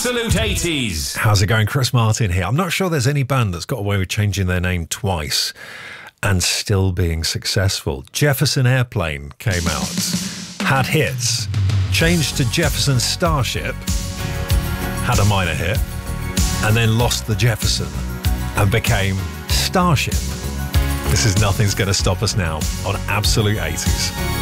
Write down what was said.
Absolute 80s. How's it going? Chris Martin here. I'm not sure there's any band that's got away with changing their name twice and still being successful. Jefferson Airplane came out, had hits, changed to Jefferson Starship, had a minor hit, and then lost the Jefferson and became Starship. This is Nothing's Gonna Stop Us Now on Absolute 80s.